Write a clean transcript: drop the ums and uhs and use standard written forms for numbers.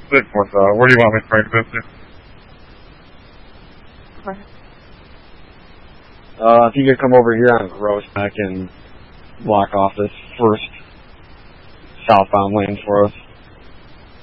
Where do you want me to bring this to? If you could come over here on Grossbeck and block off this first southbound lane for us.